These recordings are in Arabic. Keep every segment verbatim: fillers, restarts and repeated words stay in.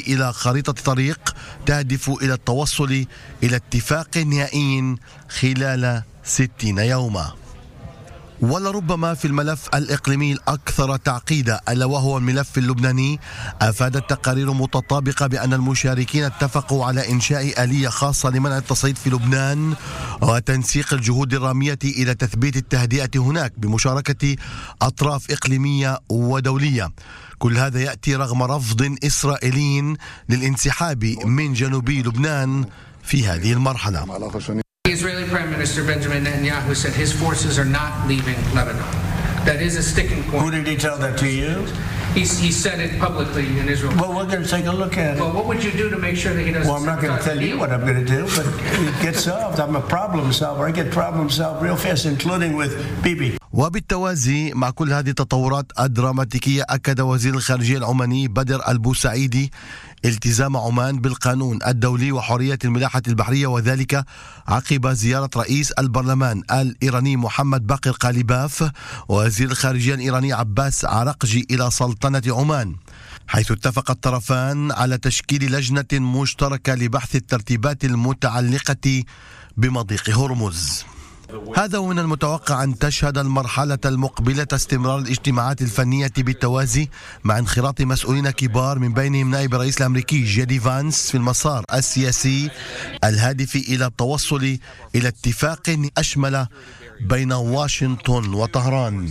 إلى خريطة طريق تهدف إلى التوصل إلى اتفاق نهائي خلال ستين يوما. ولربما في الملف الإقليمي الأكثر تعقيدا ألا وهو الملف اللبناني، أفادت تقارير متطابقة بأن المشاركين اتفقوا على إنشاء آلية خاصة لمنع التصعيد في لبنان وتنسيق الجهود الرامية إلى تثبيت التهدئة هناك بمشاركة أطراف إقليمية ودولية. كل هذا يأتي رغم رفض إسرائيلي للانسحاب من جنوبي لبنان في هذه المرحلة. The Israeli Prime Minister Benjamin Netanyahu said his forces are not leaving Lebanon. That is a sticking point. Who did he tell that to you? He, he said it publicly in Israel. Well, we're going to take a look at it. Well, what would you do to make sure that he doesn't? Well, I'm not going to tell you what I'm going to do, but it gets solved. I'm a problem solver. I get problems solved real fast, including with Bibi. وبالتوازي مع كل هذه التطورات الدراماتيكية، أكد وزير الخارجية العماني بدر البوسعيدي التزام عمان بالقانون الدولي وحرية الملاحة البحرية، وذلك عقب زيارة رئيس البرلمان الإيراني محمد باقر قاليباف ووزير الخارجية الإيراني عباس عرقجي إلى سلطنة عمان، حيث اتفق الطرفان على تشكيل لجنة مشتركة لبحث الترتيبات المتعلقة بمضيق هرمز. هذا ومن المتوقع أن تشهد المرحلة المقبلة استمرار الاجتماعات الفنية بالتوازي مع انخراط مسؤولين كبار من بينهم نائب الرئيس الأمريكي جي دي فانس في المسار السياسي الهادف إلى التوصل إلى اتفاق أشمل بين واشنطن وطهران.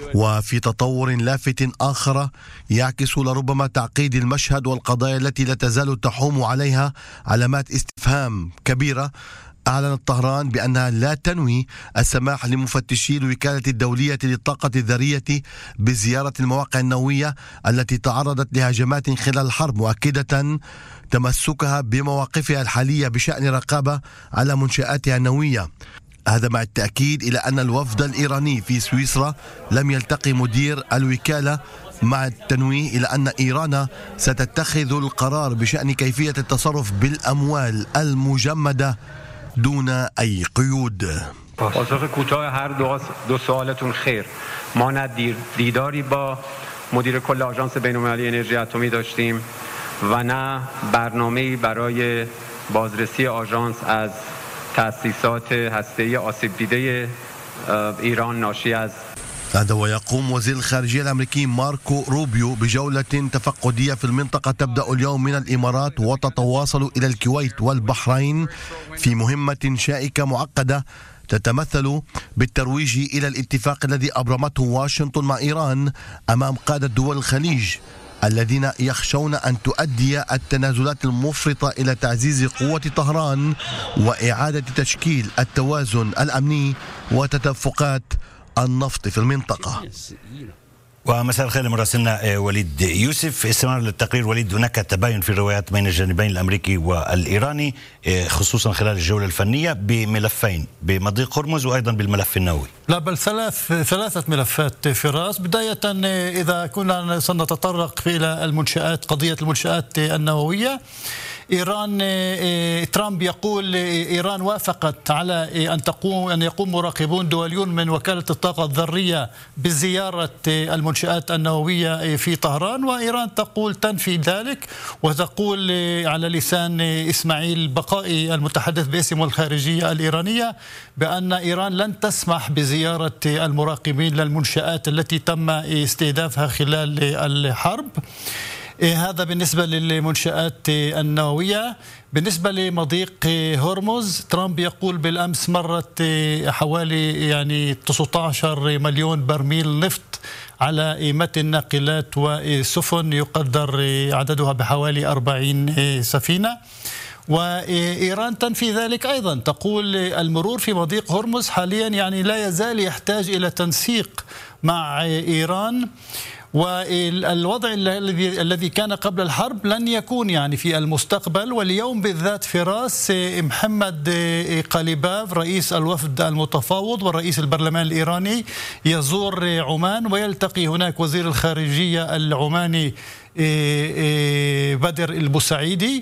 وفي تطور لافت آخر يعكس لربما تعقيد المشهد والقضايا التي لا تزال تحوم عليها علامات استفهام كبيرة، أعلنت طهران بأنها لا تنوي السماح لمفتشي الوكالة الدولية للطاقة الذرية بزيارة المواقع النووية التي تعرضت لهجمات خلال الحرب، مؤكدة تمسكها بمواقفها الحالية بشأن رقابة على منشآتها النووية. هذا مع التأكيد إلى أن الوفد الإيراني في سويسرا لم يلتقي مدير الوكالة، مع التنويه إلى أن إيران ستتخذ القرار بشأن كيفية التصرف بالأموال المجمدة دون أي قيود. پاسخ کوتاه هر دو دو سوالتون خیر. ما نه دیداری با مدیر کل آژانس بین‌المللی انرژی اتمی داشتیم و نه برنامه‌ای برای بازرسی آژانس از تأسیسات هسته‌ای آسیب دیده ایران ناشی از. هذا ويقوم وزير الخارجية الأمريكي ماركو روبيو بجولة تفقدية في المنطقة تبدأ اليوم من الإمارات وتتواصل إلى الكويت والبحرين في مهمة شائكة معقدة تتمثل بالترويج إلى الاتفاق الذي أبرمته واشنطن مع إيران أمام قادة دول الخليج الذين يخشون أن تؤدي التنازلات المفرطة إلى تعزيز قوة طهران وإعادة تشكيل التوازن الأمني وتدفقات النفط في المنطقة. ومساء الخير مراسلنا وليد يوسف. استمرار للتقرير وليد، هناك تباين في الروايات بين الجانبين الأمريكي والإيراني خصوصا خلال الجولة الفنية بملفين، بمضيق هرمز وأيضا بالملف النووي. لا بل ثلاث ثلاثة ملفات فراس. بداية إذا كنا سنتطرق إلى المنشآت، قضية المنشآت النووية، إيران ترامب يقول إيران وافقت على أن تقوم أن يقوم مراقبون دوليون من وكالة الطاقة الذرية بزيارة المنشآت النووية في طهران، وإيران تقول تنفي ذلك وتقول على لسان إسماعيل بقائي المتحدث باسم الخارجية الإيرانية بأن إيران لن تسمح بزيارة المراقبين للمنشآت التي تم استهدافها خلال الحرب. هذا بالنسبة للمنشآت النووية. بالنسبة لمضيق هرمز، ترامب يقول بالأمس مرت حوالي يعني تسعة عشر مليون برميل نفط على متن ناقلات وسفن يقدر عددها بحوالي أربعين سفينة، وإيران تنفي ذلك أيضا. تقول المرور في مضيق هرمز حاليا يعني لا يزال يحتاج إلى تنسيق مع إيران، والوضع الذي الذي كان قبل الحرب لن يكون يعني في المستقبل. واليوم بالذات فراس محمد قاليباف رئيس الوفد المتفاوض ورئيس البرلمان الإيراني يزور عمان ويلتقي هناك وزير الخارجية العماني بدر البوسعيدي،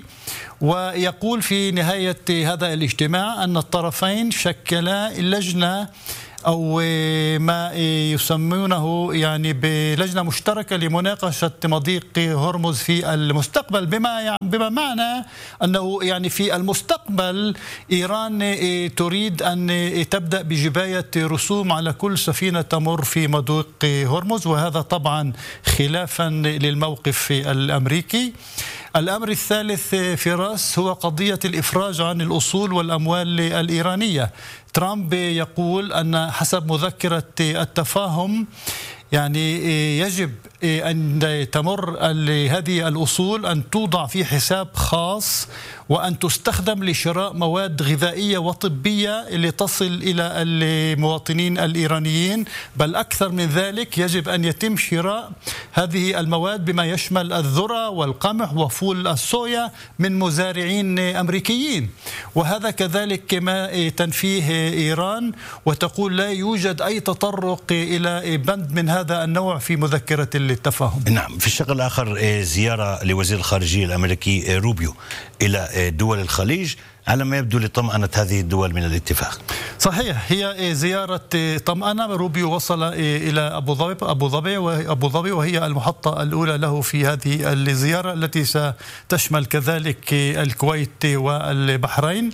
ويقول في نهاية هذا الاجتماع أن الطرفين شكلا لجنة أو ما يسمونه يعني بلجنة مشتركة لمناقشة مضيق هرمز في المستقبل، بما يعني بما معنى أنه يعني في المستقبل إيران تريد أن تبدأ بجباية رسوم على كل سفينة تمر في مضيق هرمز، وهذا طبعا خلافا للموقف الأمريكي. الأمر الثالث فراس هو قضية الإفراج عن الأصول والأموال الإيرانية. ترامب يقول أن حسب مذكرة التفاهم يعني يجب أن تمر هذه الأصول أن توضع في حساب خاص وأن تستخدم لشراء مواد غذائية وطبية لتصل إلى المواطنين الإيرانيين، بل أكثر من ذلك يجب أن يتم شراء هذه المواد بما يشمل الذرة والقمح وفول الصويا من مزارعين أمريكيين، وهذا كذلك ما تنفيه إيران وتقول لا يوجد أي تطرق إلى بند من هذا النوع في مذكرة التفاهم. نعم. في الشق الآخر زيارة لوزير الخارجية الأمريكي روبيو إلى دول الخليج على ما يبدو لطمأنة هذه الدول من الاتفاق. صحيح، هي زيارة طمأنة. روبيو وصل إلى أبو ظبي أبو ظبي وأبو ظبي وهي المحطة الأولى له في هذه الزيارة التي ستشمل كذلك الكويت والبحرين.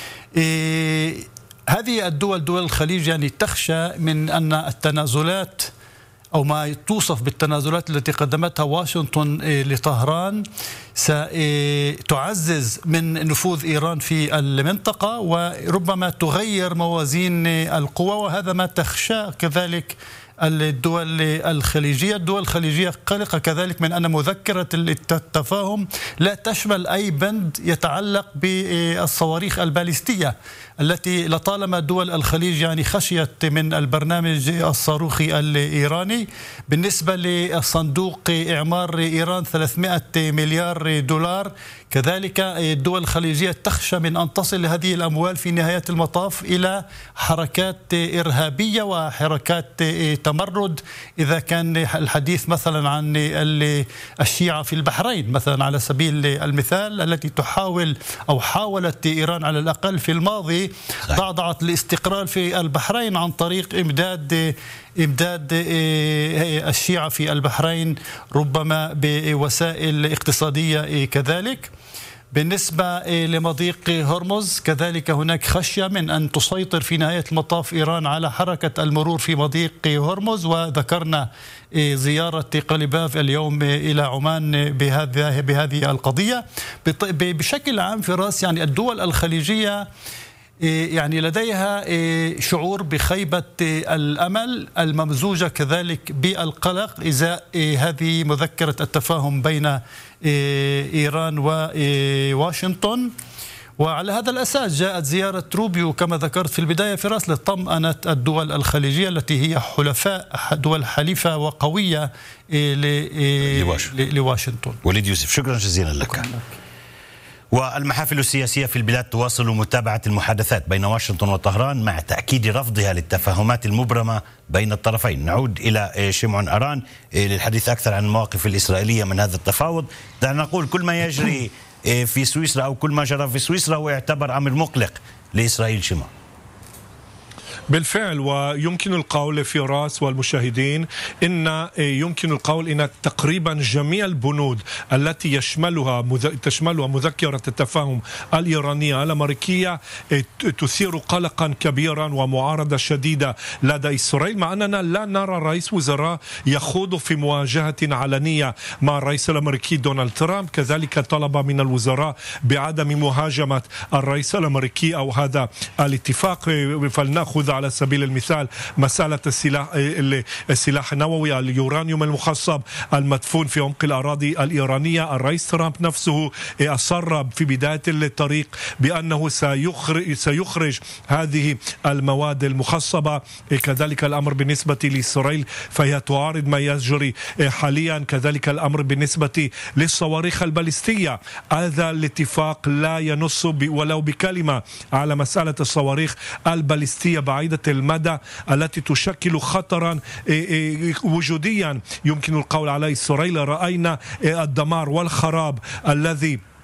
هذه الدول دول الخليج يعني تخشى من أن التنازلات أو ما توصف بالتنازلات التي قدمتها واشنطن لطهران ستعزز من نفوذ إيران في المنطقة وربما تغير موازين القوى، وهذا ما تخشى كذلك الدول الخليجية. الدول الخليجية قلقة كذلك من أن مذكرة التفاهم لا تشمل أي بند يتعلق بالصواريخ الباليستية التي لطالما دول الخليج يعني خشيت من البرنامج الصاروخي الإيراني. بالنسبة لصندوق إعمار إيران ثلاثمائة مليار دولار، كذلك الدول الخليجية تخشى من أن تصل هذه الأموال في نهاية المطاف إلى حركات إرهابية وحركات تمرد، إذا كان الحديث مثلا عن الشيعة في البحرين مثلا على سبيل المثال، التي تحاول أو حاولت إيران على الأقل في الماضي ضعضعت الاستقرار في البحرين عن طريق إمداد إمداد الشيعة في البحرين ربما بوسائل اقتصادية كذلك. بالنسبة لمضيق هرمز كذلك هناك خشية من أن تسيطر في نهاية المطاف إيران على حركة المرور في مضيق هرمز، وذكرنا زيارة قليباف اليوم إلى عمان بهذه بهذه القضية. بشكل عام فراس يعني الدول الخليجية يعني لديها شعور بخيبة الأمل الممزوجة كذلك بالقلق إزاء هذه مذكرة التفاهم بين إيران وواشنطن، وعلى هذا الأساس جاءت زيارة روبيو كما ذكرت في البداية فراس لطمأنة الدول الخليجية التي هي حلفاء دول حليفة وقوية لواشنطن. وليد يوسف، شكرا جزيلا لك. والمحافل السياسية في البلاد تواصل متابعة المحادثات بين واشنطن وطهران مع تأكيد رفضها للتفاهمات المبرمة بين الطرفين. نعود إلى شمعون أران للحديث أكثر عن المواقف الإسرائيلية من هذا التفاوض. دعنا نقول كل ما يجري في سويسرا أو كل ما جرى في سويسرا هو يعتبر أمر مقلق لإسرائيل. شمع بالفعل، ويمكن القول في راس والمشاهدين إن يمكن القول إن تقريبا جميع البنود التي يشملها تشملها مذكرة التفاهم الإيرانية الأمريكية تثير قلقا كبيرا ومعارضة شديدة لدى إسرائيل، مع أننا لا نرى رئيس وزراء يخوض في مواجهة علنية مع الرئيس الأمريكي دونالد ترامب. كذلك طلب من الوزراء بعدم مهاجمة الرئيس الأمريكي أو هذا الاتفاق. فلنأخذ على سبيل المثال مسألة السلاح السلاح النووي اليورانيوم المخصب المدفون في عمق الأراضي الإيرانية. الرئيس ترامب نفسه أصر في بداية الطريق بأنه سيخرج, سيخرج هذه المواد المخصبة. كذلك الأمر بالنسبة لإسرائيل فهي تعارض ما يجري حاليا. كذلك الأمر بالنسبة للصواريخ الباليستية، هذا الاتفاق لا ينص ولو بكلمة على مسألة الصواريخ الباليستية بعيدة المدى التي تشكل خطرا وجوديا يمكن القول على إسرائيل. رأينا الدمار والخراب الذي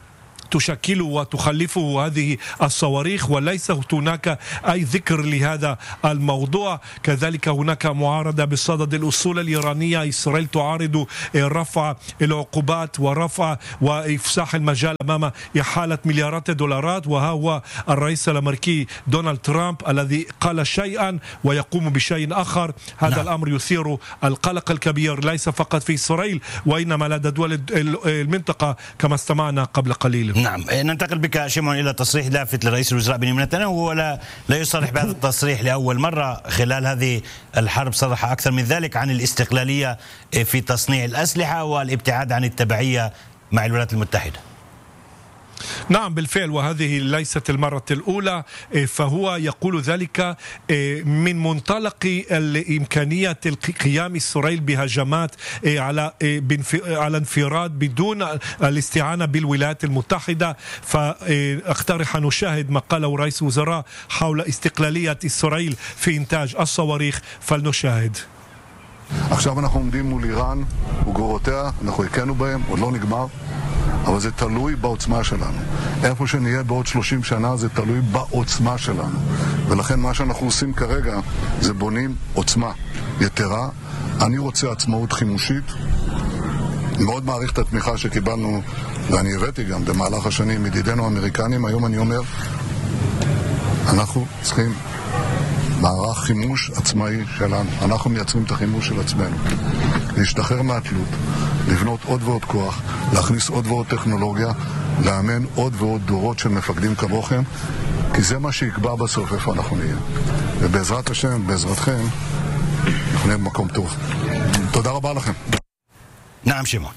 تشكله وتخلفه هذه الصواريخ، وليس هناك أي ذكر لهذا الموضوع. كذلك هناك معارضة بصدد الأصول الإيرانية، إسرائيل تعارض رفع العقوبات ورفع وإفساح المجال أمام إحالة مليارات الدولارات، وها هو الرئيس الأمريكي دونالد ترامب الذي قال شيئا ويقوم بشيء آخر. هذا نعم. الأمر يثير القلق الكبير ليس فقط في إسرائيل وإنما لدى دول المنطقة كما استمعنا قبل قليل. نعم، ننتقل بك شيمون إلى تصريح لافت لرئيس الوزراء بنيامين نتنياهو، ولا لا يصرح بهذا التصريح لأول مرة خلال هذه الحرب، صرح أكثر من ذلك عن الاستقلالية في تصنيع الأسلحة والابتعاد عن التبعية مع الولايات المتحدة. نعم بالفعل، وهذه ليست المرة الأولى، فهو يقول ذلك من منطلق الإمكانية قيام إسرائيل بهجمات على على انفراد بدون الاستعانة بالولايات المتحدة. فاقترح أن نشاهد ما قاله رئيس الوزراء حول استقلالية إسرائيل في إنتاج الصواريخ، فلنشاهد. עכשיו אנחנו עומדים מול איראן וגרורותיה, אנחנו הכינו בהם, עוד לא נגמר, אבל זה תלוי בעוצמה שלנו. איפה שנהיה בעוד שלושים שנה זה תלוי בעוצמה שלנו. ולכן מה שאנחנו עושים כרגע זה בונים עוצמה יתרה. אני רוצה עצמאות חימושית. מאוד מעריך את התמיכה שקיבלנו, ואני הבאתי גם במהלך השנים מדידינו האמריקנים. היום אני אומר, אנחנו צריכים מערך חימוש עצמאי שלנו. אנחנו מייצרים את החימוש של עצמנו. להשתחרר מהתלות, לבנות עוד ועוד כוח, להכניס עוד ועוד טכנולוגיה, לאמן עוד ועוד דורות של מפקדים כמוכם, כי זה מה שיקבע בסוף איפה אנחנו נהיה. ובעזרת השם, בעזרתכם, אנחנו נהיה במקום טוב. תודה רבה לכם. נעם שמעון.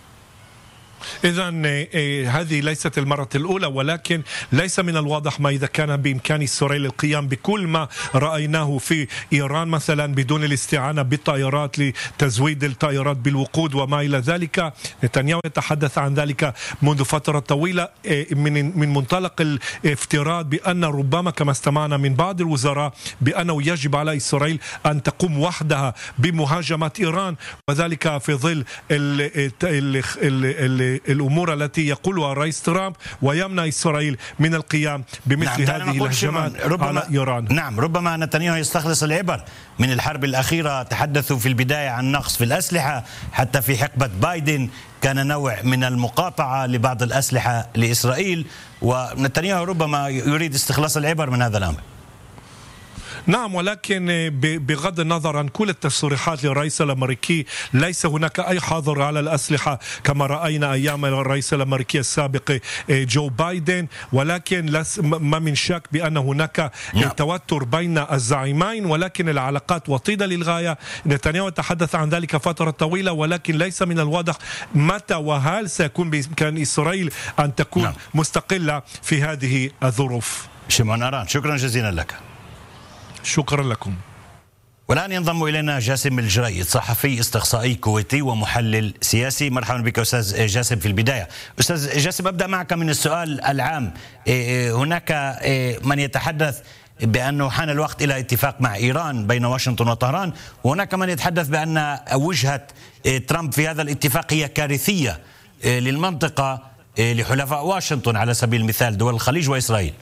إذن هذه ليست المرة الأولى، ولكن ليس من الواضح ما إذا كان بإمكان إسرائيل القيام بكل ما رأيناه في إيران مثلا بدون الاستعانة بالطائرات لتزويد الطائرات بالوقود وما إلى ذلك. نتنياهو يتحدث عن ذلك منذ فترة طويلة من من منطلق الافتراض بأن ربما كما استمعنا من بعض الوزراء بأنه يجب على إسرائيل أن تقوم وحدها بمهاجمة إيران، وذلك في ظل ال ال ال ال الأمور التي يقولها الرئيس ترامب، ويمنع إسرائيل من القيام بمثل نعم هذه الهجمات على إيران. نعم، ربما نتنياهو يستخلص العبر من الحرب الأخيرة. تحدثوا في البداية عن نقص في الأسلحة، حتى في حقبة بايدن كان نوع من المقاطعة لبعض الأسلحة لإسرائيل، ونتنياهو ربما يريد استخلاص العبر من هذا الأمر. نعم، ولكن بغض النظر عن كل التصريحات للرئيس الأمريكي ليس هناك أي حظر على الأسلحة كما رأينا أيام الرئيس الأمريكي السابق جو بايدن، ولكن ما من شك بأن هناك توتر بين الزعيمين، ولكن العلاقات وطيدة للغاية. نتنياهو تحدث عن ذلك فترة طويلة، ولكن ليس من الواضح متى وهل سيكون بإمكان إسرائيل أن تكون نعم. مستقلة في هذه الظروف. شيمون أران، شكرا جزيلا لك. شكرا لكم. والآن ينضم إلينا جاسم الجريد، صحفي استقصائي كويتي ومحلل سياسي. مرحبا بك أستاذ جاسم. في البداية أستاذ جاسم، أبدأ معك من السؤال العام. هناك من يتحدث بأنه حان الوقت إلى اتفاق مع إيران بين واشنطن وطهران، وهناك من يتحدث بأن وجهة ترامب في هذا الاتفاق هي كارثية للمنطقة، لحلفاء واشنطن على سبيل المثال دول الخليج وإسرائيل.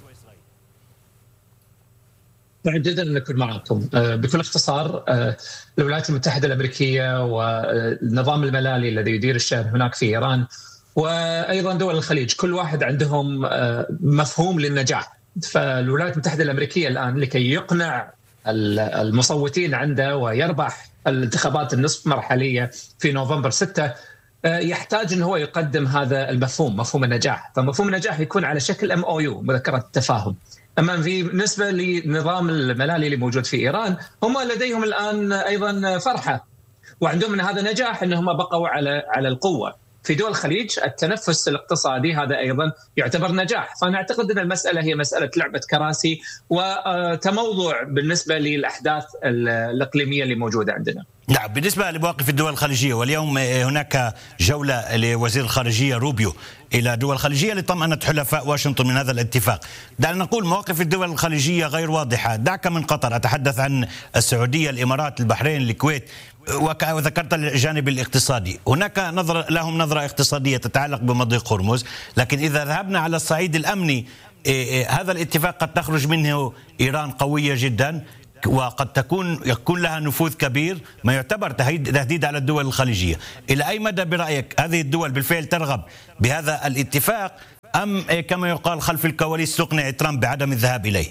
سعيد جدا ان نكون معكم. بكل اختصار، الولايات المتحده الامريكيه والنظام الملالي الذي يدير الشأن هناك في ايران وايضا دول الخليج كل واحد عندهم مفهوم للنجاح. فالولايات المتحده الامريكيه الان لكي يقنع المصوتين عنده ويربح الانتخابات النصف مرحلية في نوفمبر ستة يحتاج أنه هو يقدم هذا المفهوم، مفهوم النجاح. فمفهوم النجاح يكون على شكل إم أو يو، مذكرة التفاهم. أما في بالنسبة لنظام الملالي اللي موجود في إيران، هم لديهم الآن أيضا فرحة وعندهم من هذا نجاح أنهم بقوا على على القوة. في دول الخليج التنفس الاقتصادي هذا أيضا يعتبر نجاح. فأنا أعتقد أن المسألة هي مسألة لعبة كراسي وتموضع بالنسبة للأحداث الإقليمية اللي موجودة عندنا. نعم، بالنسبة لمواقف الدول الخليجية، واليوم هناك جولة لوزير الخارجية روبيو إلى دول الخليجية لطمأنة حلفاء واشنطن من هذا الاتفاق. دعنا نقول مواقف الدول الخليجية غير واضحة. دعك من قطر، أتحدث عن السعودية، الإمارات، البحرين، الكويت، وذكرت الجانب الاقتصادي. هناك نظرة لهم نظرة اقتصادية تتعلق بمضيق هرمز، لكن إذا ذهبنا على الصعيد الأمني هذا الاتفاق قد تخرج منه إيران قوية جدا، وقد تكون يكون لها نفوذ كبير، ما يعتبر تهديد على الدول الخليجية. إلى أي مدى برأيك هذه الدول بالفعل ترغب بهذا الاتفاق، أم كما يقال خلف الكواليس تقنع ترامب بعدم الذهاب إليه؟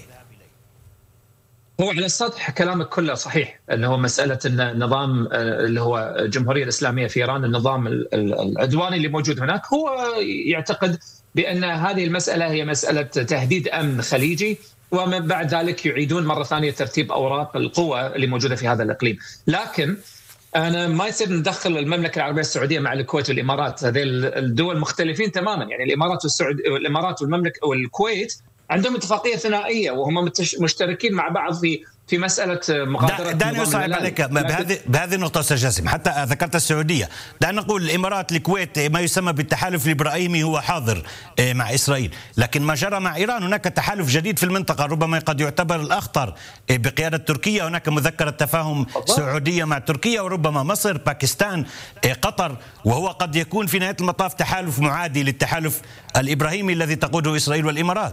هو على السطح كلامك كله صحيح، أنه مسألة النظام اللي هو الجمهورية الإسلامية في إيران، النظام العدواني اللي موجود هناك، هو يعتقد بأن هذه المسألة هي مسألة تهديد أمن خليجي، ومن بعد ذلك يعيدون مرة ثانية ترتيب أوراق القوى اللي موجودة في هذا الإقليم. لكن أنا ما يصير ندخل المملكة العربية السعودية مع الكويت والإمارات، هذه الدول مختلفين تماما. يعني الإمارات والسعود والإمارات والمملكة والكويت عندهم اتفاقية ثنائية، وهم مشتركين مع بعض في في مسألة مغادرة. دعني أصعب عليك بهذه بهذه النقطة أستاذ جاسم، حتى ذكرت السعودية. دعنا نقول الإمارات، الكويت، ما يسمى بالتحالف الإبراهيمي هو حاضر مع إسرائيل، لكن ما جرى مع إيران هناك تحالف جديد في المنطقة، ربما قد يعتبر الأخطر بقيادة تركيا. هناك مذكرة تفاهم سعودية مع تركيا، وربما مصر، باكستان، قطر، وهو قد يكون في نهاية المطاف تحالف معادي للتحالف الإبراهيمي الذي تقوده إسرائيل والإمارات.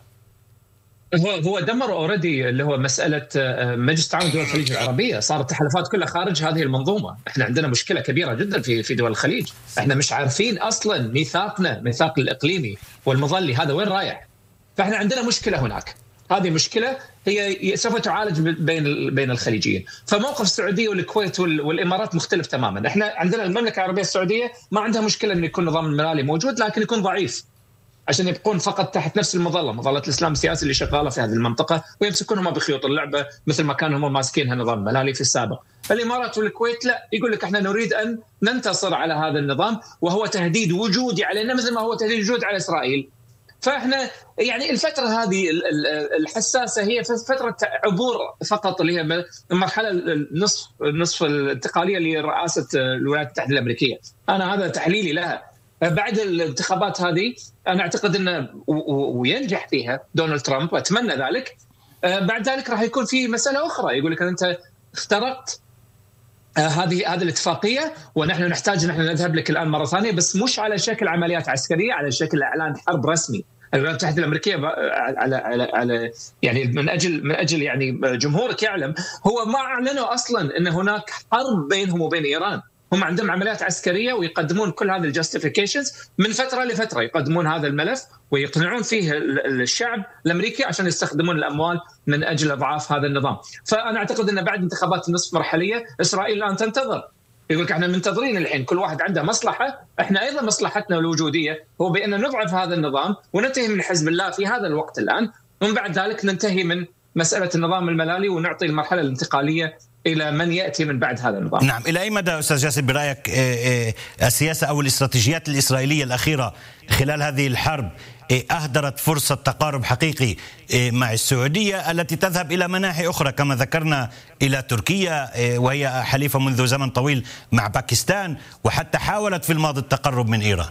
هو هو دمر اوريدي اللي هو مساله مجلس التعاون دول الخليج العربيه، صارت التحالفات كلها خارج هذه المنظومه. احنا عندنا مشكله كبيره جدا في في دول الخليج، احنا مش عارفين اصلا ميثاقنا، ميثاق الاقليمي والمظلي هذا وين رايح. فاحنا عندنا مشكله هناك، هذه مشكله هي سوف تعالج بين بين الخليجيين. فموقف السعوديه والكويت والامارات مختلف تماما. احنا عندنا المملكه العربيه السعوديه ما عندها مشكله انه يكون نظام الملالي موجود، لكن يكون ضعيف عشان يبقون فقط تحت نفس المظله، مظله الاسلام السياسي اللي شغاله في هذه المنطقه، ويمسكونهم بخيوط اللعبه مثل ما كانوا هم ماسكينها نظام الملالي في السابق. الامارات والكويت لا، يقول لك احنا نريد ان ننتصر على هذا النظام، وهو تهديد وجودي علينا مثل ما هو تهديد وجود على اسرائيل. فاحنا يعني الفتره هذه الحساسه هي فتره عبور فقط، اللي هي المرحله النصف النصف الانتقاليه لرئاسه الولايات المتحده الامريكيه. انا هذا تحليلي لها. بعد الانتخابات هذه أنا أعتقد أنه وينجح فيها دونالد ترامب، وأتمنى ذلك. بعد ذلك راح يكون في مسألة أخرى، يقول لك أنت اخترقت هذه هذه الاتفاقية، ونحن نحتاج أن احنا نذهب لك الآن مرة ثانية، بس مش على شكل عمليات عسكرية، على شكل إعلان حرب رسمي. الولايات المتحدة الأمريكية على على على يعني من أجل من أجل يعني جمهورك يعلم، هو ما أعلنوا أصلا أن هناك حرب بينهم وبين إيران. هم عندهم عمليات عسكرية ويقدمون كل هذه الجاستيفيكيشنز من فترة لفترة، يقدمون هذا الملف ويقنعون فيه الشعب الأمريكي عشان يستخدمون الأموال من أجل إضعاف هذا النظام. فأنا أعتقد أن بعد انتخابات النصف مرحلية إسرائيل الآن تنتظر، يقول لك احنا منتظرين الحين، كل واحد عنده مصلحة، احنا أيضا مصلحتنا الوجودية هو بأن نضعف هذا النظام وننتهي من حزب الله في هذا الوقت الآن، ومن بعد ذلك ننتهي من مسألة النظام الملالي ونعطي المرحلة الانتقالية إلى من يأتي من بعد هذا النظام. نعم، إلى أي مدى أستاذ جاسم برأيك السياسة أو الاستراتيجيات الإسرائيلية الأخيرة خلال هذه الحرب أهدرت فرصة تقارب حقيقي مع السعودية التي تذهب إلى مناحي أخرى كما ذكرنا إلى تركيا، وهي حليفة منذ زمن طويل مع باكستان، وحتى حاولت في الماضي التقرب من إيران؟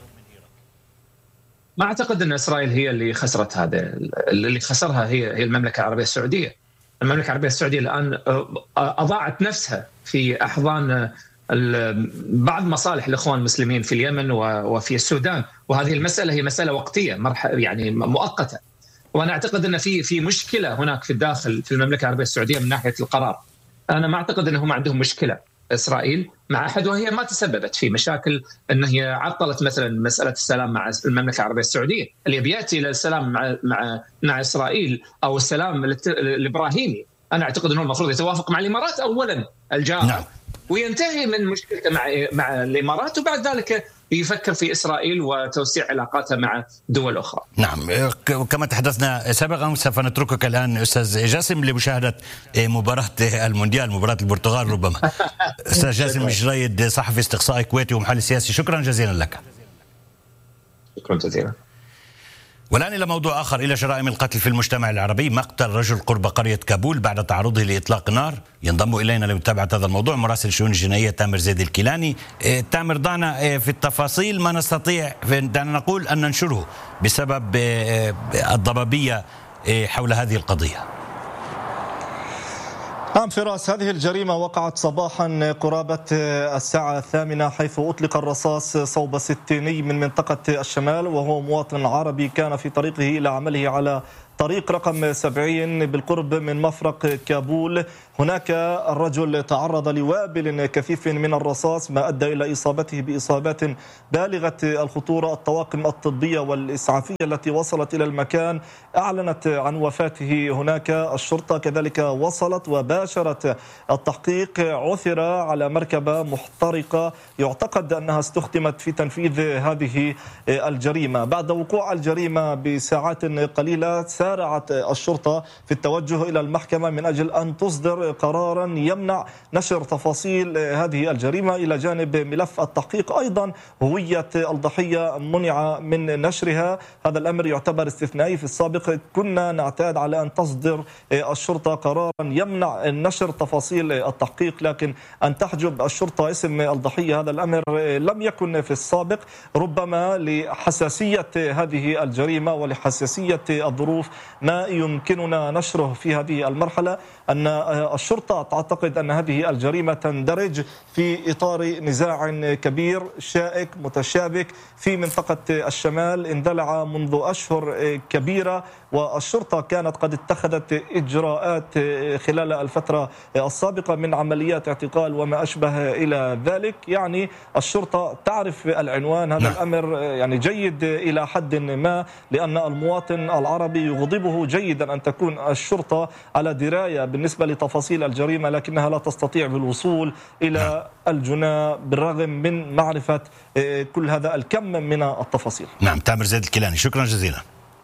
ما أعتقد أن إسرائيل هي اللي خسرت هذا، اللي خسرها هي هي المملكة العربية السعودية. المملكة العربية السعودية الآن أضاعت نفسها في أحضان بعض مصالح الإخوان المسلمين في اليمن وفي السودان، وهذه المسألة هي مسألة وقتية يعني مؤقتة. وأنا أعتقد أن في في مشكلة هناك في الداخل في المملكة العربية السعودية من ناحية القرار. أنا ما أعتقد أنهم عندهم مشكلة إسرائيل مع أحد، وهي ما تسببت في مشاكل أن هي عطلت مثلا مسألة السلام مع المملكة العربية السعودية. اللي بيأتي إلى السلام مع مع مع إسرائيل أو السلام الإبراهيمي، أنا أعتقد أنه المفروض يتوافق مع الإمارات أولا الجارة، نعم، وينتهي من مشكلته مع مع الإمارات، وبعد ذلك يفكر في إسرائيل وتوسيع علاقاتها مع دول أخرى. نعم، كما تحدثنا سابقا سوف نتركك الآن أستاذ جاسم لمشاهدة مباراة المونديال، مباراة البرتغال ربما. أستاذ جاسم مجريد، صحفي استقصائي كويتي ومحلل سياسي، شكرا جزيلا لك. شكرا جزيلا. والآن إلى موضوع آخر، إلى جرائم القتل في المجتمع العربي. مقتل رجل قرب قرية كابول بعد تعرضه لإطلاق نار. ينضم إلينا لمتابعة هذا الموضوع مراسل الشؤون الجنائية تامر زيد الكيلاني. تامر، ضعنا في التفاصيل ما نستطيع دعنا نقول أن ننشره بسبب الضبابية حول هذه القضية. نعم فراس، هذه الجريمة وقعت صباحا قرابة الساعة الثامنة، حيث أطلق الرصاص صوب ستيني من منطقة الشمال، وهو مواطن عربي كان في طريقه إلى عمله على طريق رقم سبعين بالقرب من مفرق كابول. هناك الرجل تعرض لوابل كثيف من الرصاص، ما أدى إلى إصابته بإصابات بالغة الخطورة. الطواقم الطبية والإسعافية التي وصلت إلى المكان أعلنت عن وفاته هناك. الشرطة كذلك وصلت وباشرت التحقيق. عثر على مركبة محترقة يعتقد أنها استخدمت في تنفيذ هذه الجريمة. بعد وقوع الجريمة بساعات قليلة سارعت الشرطة في التوجه إلى المحكمة من أجل أن تصدر قرارا يمنع نشر تفاصيل هذه الجريمة. إلى جانب ملف التحقيق أيضا هوية الضحية منع من نشرها. هذا الأمر يعتبر استثنائي. في السابق كنا نعتاد على أن تصدر الشرطة قرارا يمنع نشر تفاصيل التحقيق، لكن أن تحجب الشرطة اسم الضحية هذا الأمر لم يكن في السابق، ربما لحساسية هذه الجريمة ولحساسية الظروف. ما يمكننا نشره في هذه المرحلة أن الشرطة تعتقد أن هذه الجريمة تندرج في إطار نزاع كبير شائك متشابك في منطقة الشمال اندلع منذ أشهر كبيرة، والشرطة كانت قد اتخذت إجراءات خلال الفترة السابقة من عمليات اعتقال وما أشبه إلى ذلك. يعني الشرطة تعرف العنوان. هذا الأمر يعني جيد إلى حد ما، لأن المواطن العربي يغضبه جيدا أن تكون الشرطة على دراية بالنسبة لتفاصيل الجريمة، لكنها لا تستطيع بالوصول إلى الجنى بالرغم من معرفة كل هذا الكم من التفاصيل. نعم، تامر زيد الكيلاني، شكرا جزيلا.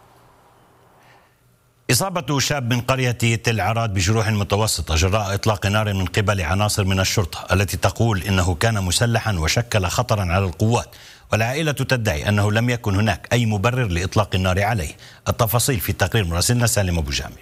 إصابة شاب من قرية تل عراد بجروح متوسطة جراء إطلاق نار من قبل عناصر من الشرطة التي تقول إنه كان مسلحا وشكل خطرا على القوات، والعائلة تدعي أنه لم يكن هناك أي مبرر لإطلاق النار عليه. التفاصيل في تقرير مراسلنا سالم أبو جامع.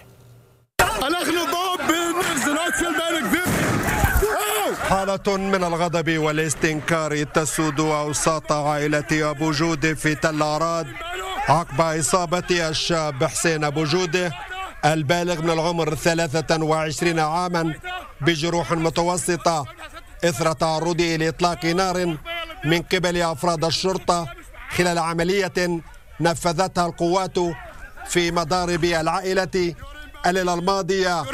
حالة من الغضب والاستنكار تسود أوساط عائلة أبو جودة في تل عراد عقب إصابة الشاب حسين أبو جودة البالغ من العمر ثلاثة وعشرين عاما بجروح متوسطة إثر تعرضه لإطلاق نار من قبل أفراد الشرطة خلال عملية نفذتها القوات في مضارب العائلة الليلة الماضية.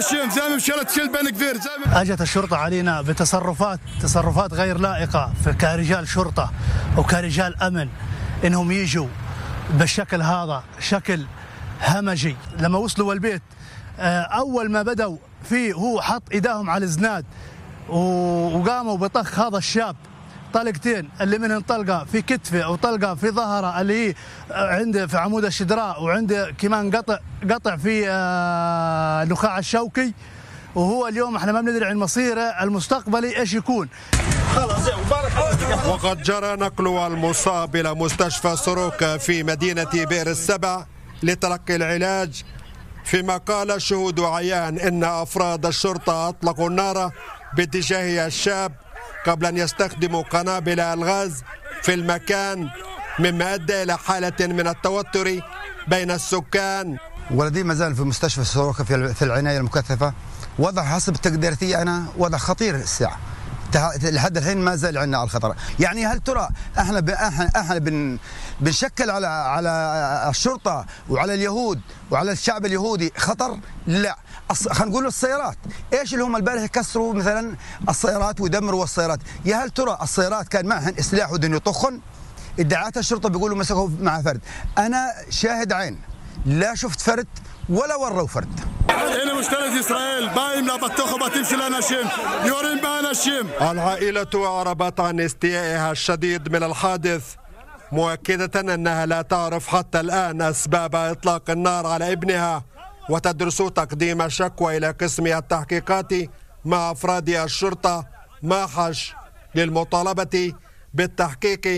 أجت الشرطة علينا بتصرفات تصرفات غير لائقة كرجال شرطة وكرجال أمن، إنهم يجوا بالشكل هذا شكل همجي. لما وصلوا البيت أول ما بدوا فيه هو حط إيداهم على الزناد وقاموا بطخ هذا الشاب طلقتين، اللي منهم طلقة في كتفه وطلقة في ظهره اللي هي عنده في عمود الشدراء، وعنده كمان قطع قطع في النخاع الشوكي. وهو اليوم احنا ما بندري عن مصيره المستقبلي ايش يكون. وقد جرى نقل المصاب إلى مستشفى سروكا في مدينة بئر السبع لتلقي العلاج، فيما قال الشهود عيان إن أفراد الشرطة أطلقوا النار باتجاه الشاب قبل أن يستخدموا قنابل الغاز في المكان، مما أدى إلى حالة من التوتر بين السكان. ولدي ما زال في مستشفى سروكا في العناية المكثفة. وضع حسب تقديرتي أنا وضع خطير الساعة، لحد الحين ما زال عندنا على الخطر. يعني هل ترى احنا ب... احنا احنا بن... بنشكل على على الشرطه وعلى اليهود وعلى الشعب اليهودي خطر؟ لا. أص... خلينا نقول السيارات، ايش اللي هم البارح يكسروا مثلا السيارات ويدمروا السيارات؟ يا هل ترى السيارات كان معهن سلاح ودن يطخن؟ ادعاءات الشرطه بيقولوا مسكوا مع فرد. انا شاهد عين، لا شفت فرد ولا وروا فرد. هنا مشكلة إسرائيل بايم لا بتوخ بتمشي لنا شيم يورين بانا شيم. العائلة أعربت عن استيائها الشديد من الحادث، مؤكدة أنها لا تعرف حتى الآن أسباب إطلاق النار على ابنها، وتدرس تقديم الشكوى إلى قسم التحقيقات مع أفراد الشرطة ماحش للمطالبة بالتحقيق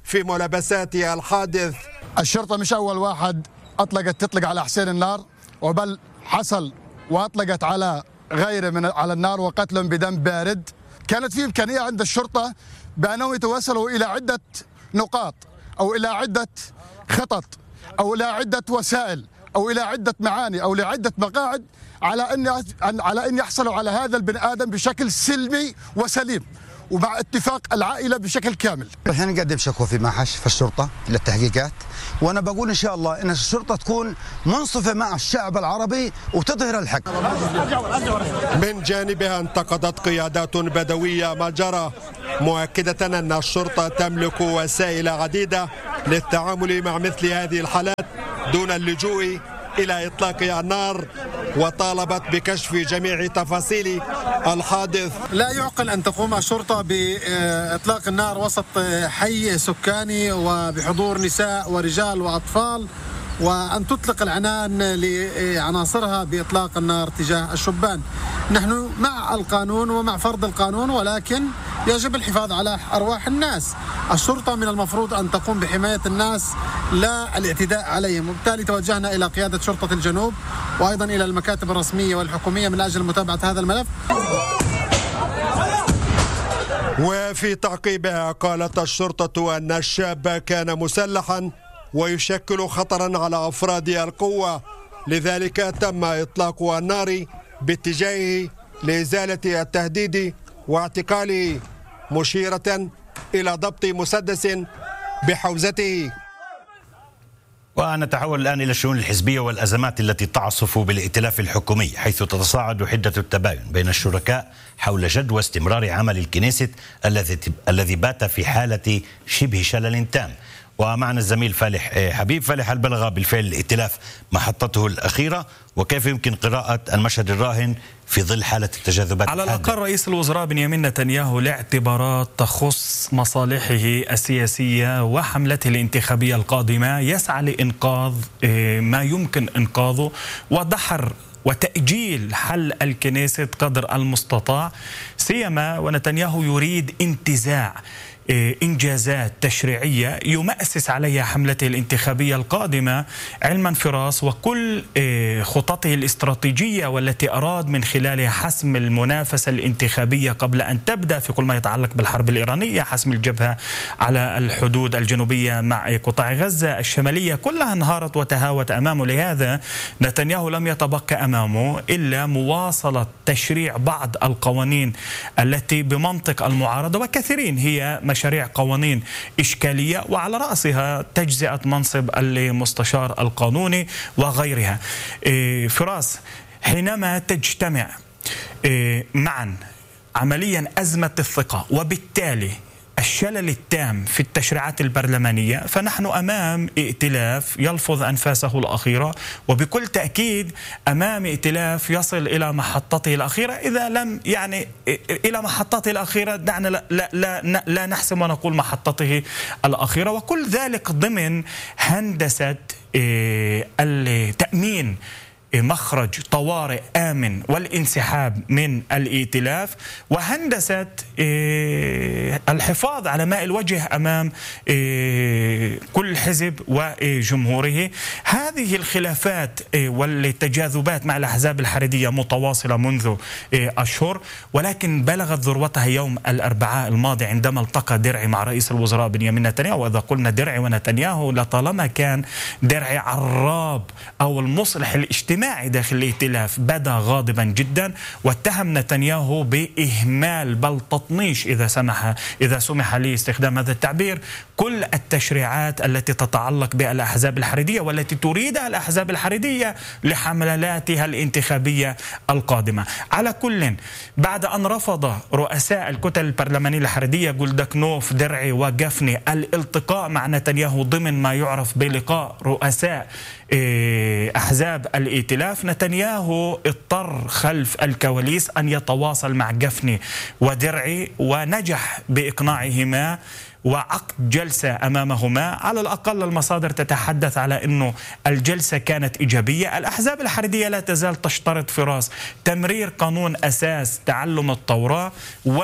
في ملابسات الحادث. الشرطة مش أول واحد أطلقت تطلق على حسين النار، وبل حصل وأطلقت على غيره من على النار وقتلهم بدم بارد. كانت في إمكانية عند الشرطة بأنهم يتوصلوا إلى عدة نقاط أو إلى عدة خطط أو إلى عدة وسائل أو إلى عدة معاني أو لعدة مقاعد على أن على أن يحصلوا على هذا البني آدم بشكل سلمي وسليم ومع اتفاق العائلة بشكل كامل. الحين نقدم شكوى في محش في الشرطة للتحقيقات، وأنا بقول إن شاء الله أن الشرطة تكون منصفة مع الشعب العربي وتظهر الحق. من جانبها انتقدت قيادات بدوية ما جرى، مؤكدة أن الشرطة تملك وسائل عديدة للتعامل مع مثل هذه الحالات دون اللجوء إلى إطلاق النار، وطالبت بكشف جميع تفاصيل الحادث. لا يعقل أن تقوم الشرطة بإطلاق النار وسط حي سكاني وبحضور نساء ورجال وأطفال، وأن تطلق العنان لعناصرها بإطلاق النار تجاه الشبان. نحن مع القانون ومع فرض القانون، ولكن يجب الحفاظ على أرواح الناس. الشرطة من المفروض أن تقوم بحماية الناس لا الاعتداء عليهم، وبالتالي توجهنا إلى قيادة شرطة الجنوب وأيضا إلى المكاتب الرسمية والحكومية من أجل متابعة هذا الملف. وفي تعقيبها قالت الشرطة أن الشاب كان مسلحا ويشكل خطرا على أفراد القوة، لذلك تم إطلاق النار باتجاهه لإزالة التهديد واعتقاله، مشيرة إلى ضبط مسدس بحوزته. ونتحول الآن إلى الشؤون الحزبية والأزمات التي تعصف بالائتلاف الحكومي، حيث تتصاعد حدة التباين بين الشركاء حول جدوى استمرار عمل الكنيست الذي الذي بات في حالة شبه شلل تام. ومعنا الزميل فالح حبيب. فالح، هل بلغ بالفعل الائتلاف محطته الأخيرة؟ وكيف يمكن قراءة المشهد الراهن في ظل حالة التجاذبات؟ على الأقل رئيس الوزراء بنيامين نتنياهو لاعتبارات تخص مصالحه السياسية وحملته الانتخابية القادمة يسعى لإنقاذ ما يمكن إنقاذه ودحر وتأجيل حل الكنيست قدر المستطاع، سيما ونتنياهو يريد انتزاع إنجازات تشريعية يمأسس عليها حملته الانتخابية القادمة، علما فراس وكل خططه الاستراتيجية والتي أراد من خلالها حسم المنافسة الانتخابية قبل أن تبدأ في كل ما يتعلق بالحرب الإيرانية، حسم الجبهة على الحدود الجنوبية مع قطاع غزة الشمالية، كلها انهارت وتهاوت أمامه. لهذا نتنياهو لم يتبقى أمامه إلا مواصلة تشريع بعض القوانين التي بمنطق المعارضة، وكثيرين هي مشاريع قوانين إشكالية، وعلى رأسها تجزئة منصب المستشار القانوني وغيرها. فراس، حينما تجتمع معا عمليا أزمة الثقة وبالتالي الشلل التام في التشريعات البرلمانية، فنحن أمام ائتلاف يلفظ أنفاسه الأخيرة، وبكل تأكيد أمام ائتلاف يصل إلى محطته الأخيرة، إذا لم يعني إلى محطته الأخيرة دعنا لا, لا, لا, لا نحسم ونقول محطته الأخيرة، وكل ذلك ضمن هندسة التأمين مخرج طوارئ آمن والانسحاب من الائتلاف، وهندسة الحفاظ على ماء الوجه أمام كل حزب وجمهوره. هذه الخلافات والتجاذبات مع الأحزاب الحريدية متواصلة منذ أشهر، ولكن بلغت ذروتها يوم الأربعاء الماضي عندما التقى درعي مع رئيس الوزراء بنيامين نتنياهو. وإذا قلنا درعي ونتنياهو لطالما كان درعي عراب أو المصلح الاجتماعي داخل الائتلاف بدا غاضبا جدا، واتهم نتنياهو بإهمال بل تطنيش إذا سمح إذا سمح لي استخدام هذا التعبير كل التشريعات التي تتعلق بالأحزاب الحريدية والتي تريدها الأحزاب الحريدية لحملاتها الانتخابية القادمة. على كل، بعد أن رفض رؤساء الكتل البرلمانية الحريدية جولداكنوف درعي وجفني الالتقاء مع نتنياهو ضمن ما يعرف بلقاء رؤساء أحزاب الائتلاف، نتنياهو اضطر خلف الكواليس أن يتواصل مع جفني ودرعي، ونجح بإقناعهما وعقد جلسة أمامهما. على الأقل المصادر تتحدث على أنه الجلسة كانت إيجابية. الأحزاب الحريدية لا تزال تشترط فراس تمرير قانون أساس تعلم التوراة و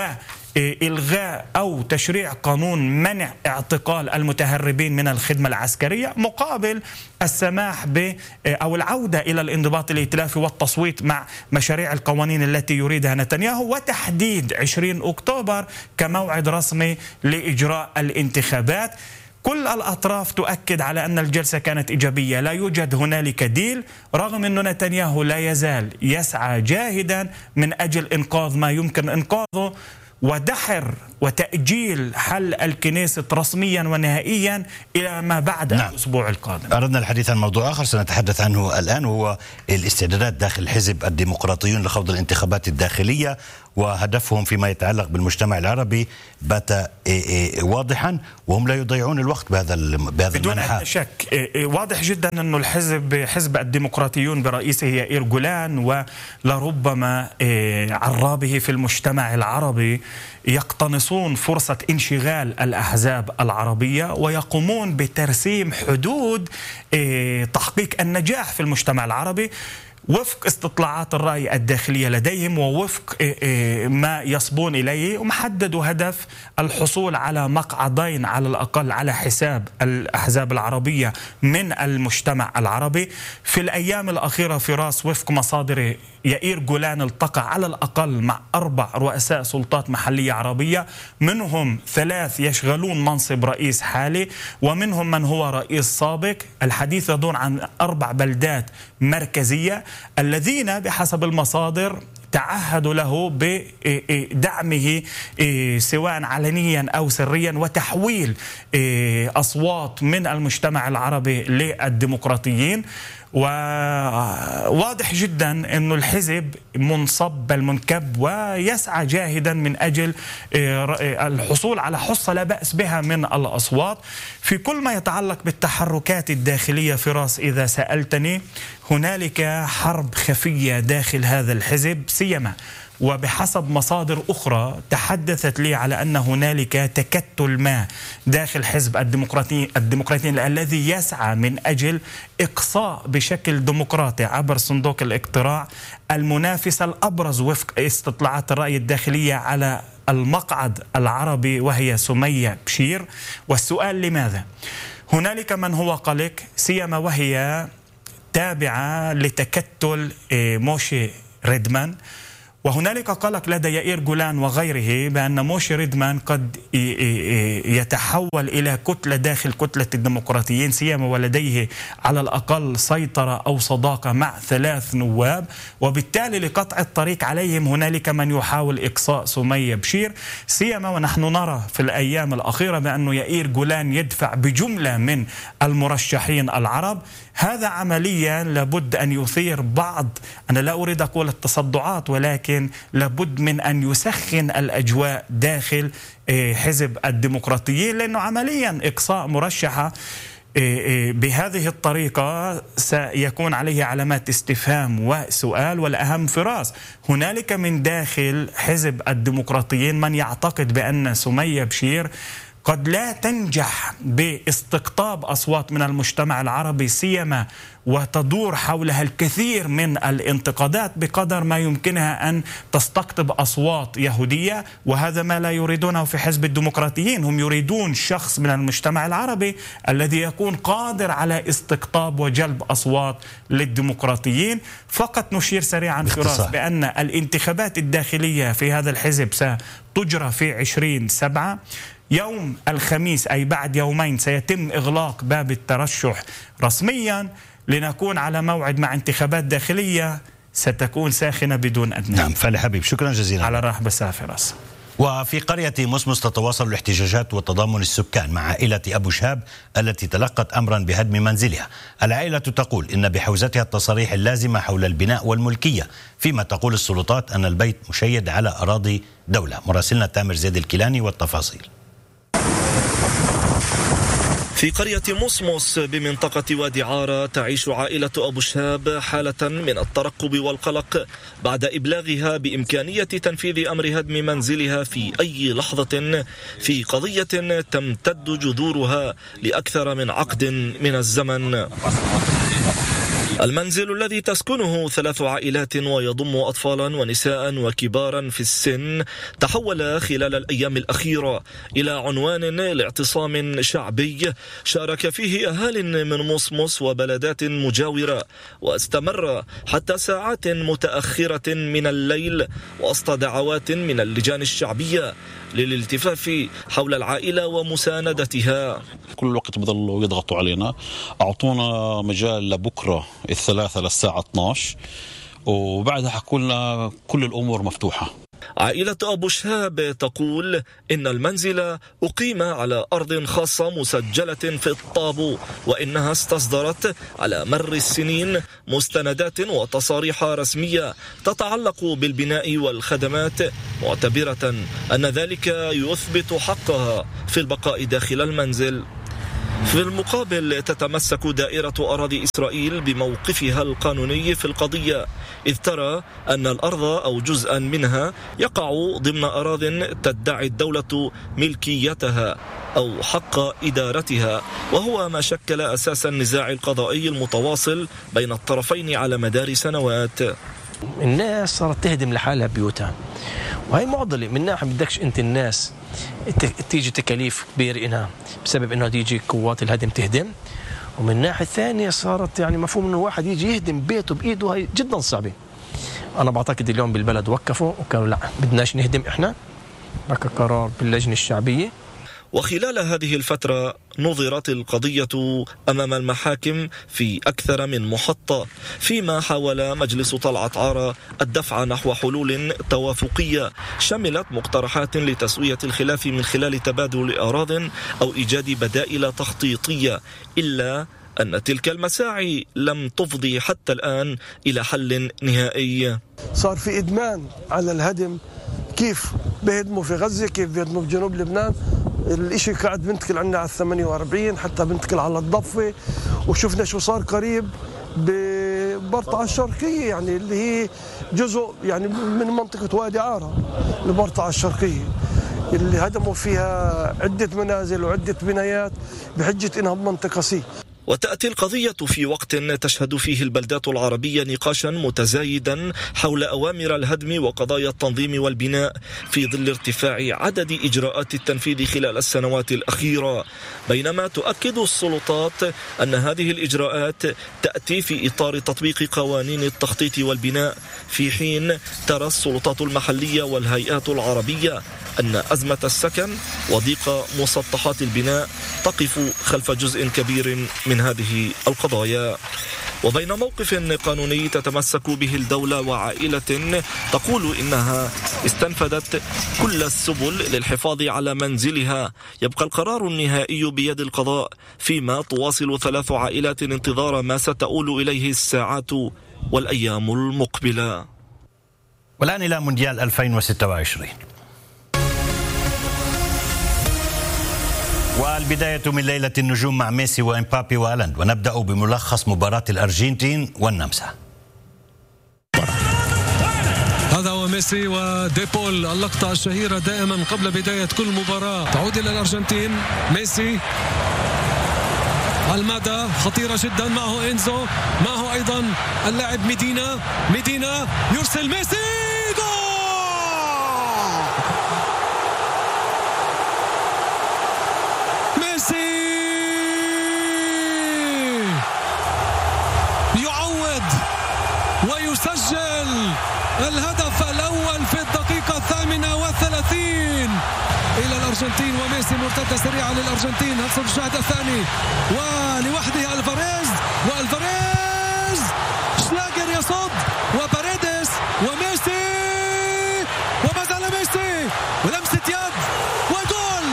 إلغاء أو تشريع قانون منع اعتقال المتهربين من الخدمة العسكرية مقابل السماح ب أو العودة إلى الانضباط الائتلافي والتصويت مع مشاريع القوانين التي يريدها نتنياهو، وتحديد عشرين أكتوبر كموعد رسمي لإجراء الانتخابات. كل الأطراف تؤكد على أن الجلسة كانت إيجابية، لا يوجد هنالك ديل، رغم أن نتنياهو لا يزال يسعى جاهدا من أجل إنقاذ ما يمكن إنقاذه ودحر وتأجيل حل الكنيسة رسميا ونهائيا إلى ما بعد نعم. الأسبوع القادم. أردنا الحديث عن موضوع آخر سنتحدث عنه الآن، وهو الاستعدادات داخل حزب الديمقراطيون لخوض الانتخابات الداخلية، وهدفهم فيما يتعلق بالمجتمع العربي بات واضحا، وهم لا يضيعون الوقت بهذا بهذا بدون المنحى. شك واضح جدا أنه الحزب حزب الديمقراطيون برئيسه يائير جولان ولربما عرابه في المجتمع العربي يقتنصون فرصة انشغال الأحزاب العربية ويقومون بترسيم حدود تحقيق النجاح في المجتمع العربي وفق استطلاعات الرأي الداخلية لديهم ووفق ما يصبون إليه، ومحددوا هدف الحصول على مقعدين على الأقل على حساب الأحزاب العربية من المجتمع العربي. في الأيام الأخيرة فراس وفق مصادر يائير جولان التقى على الأقل مع أربع رؤساء سلطات محلية عربية، منهم ثلاث يشغلون منصب رئيس حالي ومنهم من هو رئيس سابق. الحديث يدور عن أربع بلدات مركزية الذين بحسب المصادر تعهدوا له بدعمه سواء علنيا أو سريا وتحويل أصوات من المجتمع العربي للديمقراطيين. وواضح جدا أن الحزب منصب المنكب ويسعى جاهدا من أجل الحصول على حصة لا بأس بها من الأصوات. في كل ما يتعلق بالتحركات الداخلية فراس، إذا سألتني هنالك حرب خفية داخل هذا الحزب سيما، وبحسب مصادر أخرى تحدثت لي على أن هنالك تكتل ما داخل حزب الديمقراطيين الديمقراطيين الذي يسعى من أجل إقصاء بشكل ديمقراطي عبر صندوق الاقتراع المنافسة الأبرز وفق استطلاعات الرأي الداخلية على المقعد العربي وهي سمية بشير. والسؤال لماذا؟ هنالك من هو قلق سيما وهي تابعة لتكتل موشي ريدمان، وهنالك قلق لدى يائير جولان وغيره بأن موشي ريدمان قد يتحول إلى كتلة داخل كتلة الديمقراطيين سيما ولديه على الأقل سيطرة أو صداقة مع ثلاث نواب، وبالتالي لقطع الطريق عليهم هنالك من يحاول إقصاء سمية بشير سيما ونحن نرى في الأيام الأخيرة بأن يائير جولان يدفع بجملة من المرشحين العرب. هذا عمليا لابد أن يثير بعض، أنا لا أريد أقول التصدعات، ولكن لابد من أن يسخن الأجواء داخل حزب الديمقراطيين، لأنه عمليا إقصاء مرشحة بهذه الطريقة سيكون عليه علامات استفهام وسؤال. والأهم فراس هنالك من داخل حزب الديمقراطيين من يعتقد بأن سمية بشير قد لا تنجح باستقطاب أصوات من المجتمع العربي سيما وتدور حولها الكثير من الانتقادات بقدر ما يمكنها أن تستقطب أصوات يهودية، وهذا ما لا يريدونه في حزب الديمقراطيين. هم يريدون شخص من المجتمع العربي الذي يكون قادر على استقطاب وجلب أصوات للديمقراطيين. فقط نشير سريعا فراس بأن الانتخابات الداخلية في هذا الحزب ستجرى في عشرين سبعة، يوم الخميس أي بعد يومين سيتم إغلاق باب الترشح رسميا لنكون على موعد مع انتخابات داخلية ستكون ساخنة بدون أدنى. نعم فالي حبيب، شكرا جزيلا. على رحب سافراس. وفي قرية مصمص تتواصل الاحتجاجات وتضامن السكان مع عائلة أبو شهاب التي تلقت أمرا بهدم منزلها. العائلة تقول إن بحوزتها التصاريح اللازمة حول البناء والملكية، فيما تقول السلطات أن البيت مشيد على أراضي دولة. مراسلنا تامر زيد الكيلاني والتفاصيل. في قرية مصمص بمنطقة وادي عارة تعيش عائلة أبو شهاب حالة من الترقب والقلق بعد إبلاغها بإمكانية تنفيذ أمر هدم منزلها في أي لحظة في قضية تمتد جذورها لأكثر من عقد من الزمن. المنزل الذي تسكنه ثلاث عائلات ويضم أطفالا ونساء وكبارا في السن تحول خلال الأيام الأخيرة إلى عنوان لاعتصام شعبي شارك فيه أهال من مصمص وبلدات مجاورة، واستمر حتى ساعات متأخرة من الليل وسط دعوات من اللجان الشعبية للالتفاف حول العائلة ومساندتها. كل الوقت بضلوا يضغطوا علينا، أعطونا مجال لبكرة الثلاثة للساعة اثني عشر وبعدها حكوا لنا كل الأمور مفتوحة. عائلة أبو شهاب تقول إن المنزل أقيم على أرض خاصة مسجلة في الطابو، وإنها استصدرت على مر السنين مستندات وتصاريح رسمية تتعلق بالبناء والخدمات، معتبرة أن ذلك يثبت حقها في البقاء داخل المنزل. في المقابل تتمسك دائرة أراضي إسرائيل بموقفها القانوني في القضية، إذ ترى أن الأرض أو جزءا منها يقع ضمن أراض تدعي الدولة ملكيتها أو حق إدارتها، وهو ما شكل أساس النزاع القضائي المتواصل بين الطرفين على مدار سنوات. الناس صارت تهدم لحالها بيوتها، وهي معضلة. من ناحية بدكش أنت الناس تيجي تكاليف كبيرة إنها بسبب إنه تيجي قوات الهدم تهدم، ومن الناحية الثانية صارت يعني مفهوم إنه واحد يجي يهدم بيته بإيده هي جدا صعبة. أنا بعتقد اليوم بالبلد وقفوا وقالوا لا بدناش نهدم إحنا، بقى قرار باللجنة الشعبية. وخلال هذه الفترة نظرت القضية أمام المحاكم في أكثر من محطة، فيما حاول مجلس طلعت عارة الدفع نحو حلول توافقية شملت مقترحات لتسوية الخلاف من خلال تبادل أراضٍ أو إيجاد بدائل تخطيطية، إلا أن تلك المساعي لم تفضي حتى الآن إلى حل نهائي. صار في إدمان على الهدم، كيف بيهدموا في غزة، كيف بيهدموا في جنوب لبنان. الاشي قاعد بنتقل عنا على الثمانية وأربعين، حتى بنتقل على الضفة، وشفنا شو صار قريب ببرطعة الشرقية، يعني اللي هي جزء يعني من منطقة وادي عارة. البرطعة الشرقية اللي هدموا فيها عدة منازل وعدة بنايات بحجة إنها بمنطقة سي. وتأتي القضية في وقت تشهد فيه البلدات العربية نقاشا متزايدا حول أوامر الهدم وقضايا التنظيم والبناء في ظل ارتفاع عدد إجراءات التنفيذ خلال السنوات الأخيرة، بينما تؤكد السلطات أن هذه الإجراءات تأتي في إطار تطبيق قوانين التخطيط والبناء، في حين ترى السلطات المحلية والهيئات العربية أن أزمة السكن وضيق مسطحات البناء تقف خلف جزء كبير من هذه القضايا. وبين موقف قانوني تتمسك به الدولة وعائلة تقول إنها استنفذت كل السبل للحفاظ على منزلها، يبقى القرار النهائي بيد القضاء، فيما تواصل ثلاث عائلات انتظار ما ستؤول إليه الساعات والأيام المقبلة. والآن إلى مونديال ألفين وستة وعشرين، والبداية من ليلة النجوم مع ميسي وإمبابي وهالاند، ونبدأ بملخص مباراة الأرجنتين والنمسا. هذا هو ميسي وديبول، اللقطة الشهيرة دائما قبل بداية كل مباراة. تعود إلى الأرجنتين، ميسي المادة خطيرة جدا، معه إنزو، معه أيضا اللاعب ميدينا، ميدينا يرسل ميسي، جول! يعوض ويسجل الهدف الأول في الدقيقة الثامنة والثلاثين إلى الأرجنتين، وميسي مرتدة سريعة للأرجنتين. هل الشاهد الثاني ولوحده ألفاريز، وألفاريز شلاجر يصد، وباريدس، وميسي، وما زال ميسي، ولمسة يد وجول،